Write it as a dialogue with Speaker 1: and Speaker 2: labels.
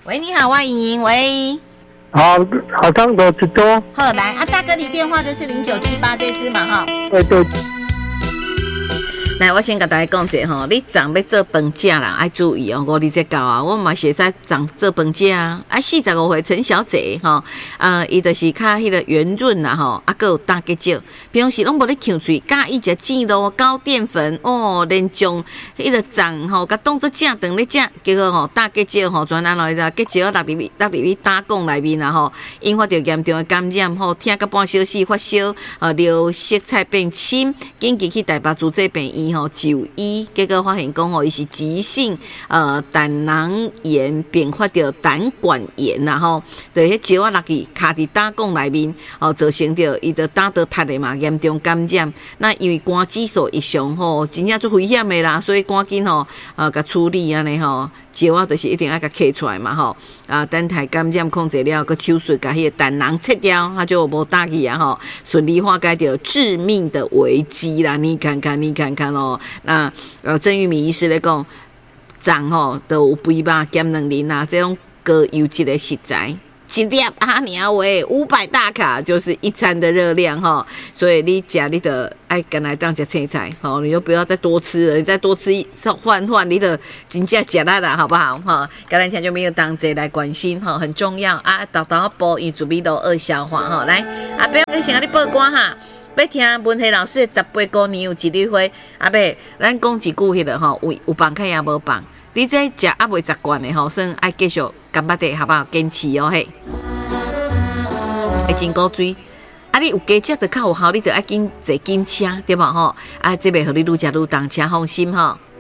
Speaker 1: 喂，你好，我莹莹，喂。
Speaker 2: 好像都是多。
Speaker 1: 好，来啊，大哥，你电话就是0978这支嘛，哈。
Speaker 2: 对。
Speaker 1: 来，我先跟大家讲一下吼，你长要做饭食啦，爱注意哦。5日节到啊，我嘛是会使长做饭食啊。45岁陈小姐吼，伊就是较迄个圆润啦吼，啊，还有大结石，平时拢无咧呛嘴，介意食煎肉、高淀粉哦，连将迄个长吼，甲当做正饭咧食，结果吼大结石吼，全安怎个结石落入去胆管内面啦吼，引发着严重的感染吼，听到半小时发烧，流色彩变深，紧急去台北主治病院。就医，结果发现讲伊是急性胆囊炎并发着胆管炎啦吼，对，迄石落去卡伫胆管内面，造成着伊的胆道塌的嘛，严重感染。那因为肝指数异常吼，真正最危险的啦，所以赶紧甲处理安尼吼。石仔就是一定要甲揢出来嘛吼，等待感染控制了，佮手术甲迄个胆囊切掉，它就无打去啊吼，顺利化解掉致命的危机啦！你看看哦，那郑玉米医师咧讲，长吼都有肥肉减2厘啦，这种高优质的食材。一粒阿娘喂500大卡就是一餐的热量哈，所以你吃你的爱干来当吃青菜好，你就不要再多吃了，你再多吃换你的真正吃啦啦好不好哈？刚才听就没有当这来关心哈，很重要啊！豆豆补伊准备都2消化哈，来阿伯我先给你报歌哈。要听文黑老师的18姑年有一日花，阿伯咱讲一句迄个吼，有放开也无放。你这食还未习惯的吼，算爱继续干巴的好不好？坚持哦嘿，会真古水。啊，你有加食就较有效，你就爱紧坐紧车对吧吼？啊，这边互你愈食愈重，请放心吼。